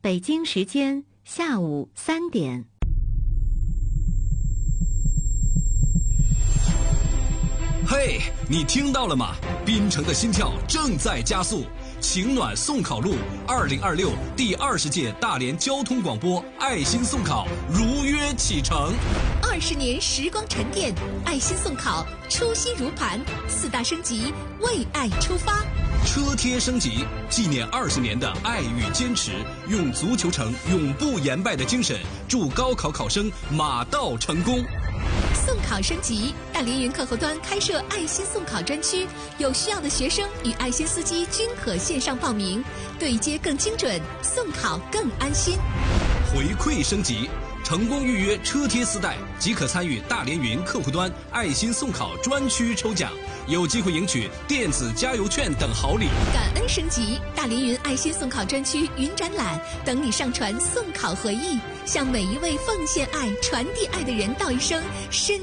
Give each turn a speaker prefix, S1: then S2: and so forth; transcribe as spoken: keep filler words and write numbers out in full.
S1: 北京时间下午三点。
S2: 嘿，你听到了吗？滨城的心跳正在加速。情暖送考路二零二六第二十届大连交通广播爱心送考如约启程。
S3: 二十年时光沉淀，爱心送考初心如磐，四大升级，为爱出发。
S2: 车贴升级，纪念二十年的爱与坚持，用足球城永不言败的精神，祝高考考生马到成功。
S3: 送考升级，大连云客户端开设爱心送考专区，有需要的学生与爱心司机均可线上报名，对接更精准，送考更安心。
S2: 回馈升级，成功预约车贴四代即可参与大连云客户端爱心送考专区抽奖，有机会赢取电子加油券等好礼。
S3: 感恩升级，大连云爱心送考专区云展览等你上传送考回忆，向每一位奉献爱、传递爱的人道一声深